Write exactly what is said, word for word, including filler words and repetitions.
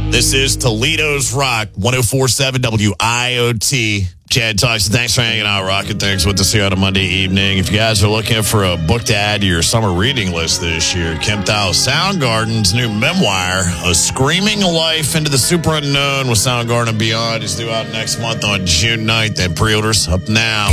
This is Toledo's Rock, one oh four point seven W I O T. Chad Talks. Thanks for hanging out, Rocking Things with us here on a Monday evening. If you guys are looking for a book to add to your summer reading list this year, Kemp Dow Soundgarden's new memoir, A Screaming Life into the Super Unknown with Soundgarden and Beyond, is due out next month on June ninth, and pre-orders up now.